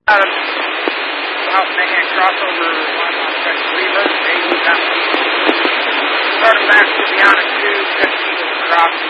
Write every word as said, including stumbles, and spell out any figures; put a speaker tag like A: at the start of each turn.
A: Uh, South Mayhem crossover one on Fresh Cleaver, eighty Start it back to the Onyx two, fifty with the cross.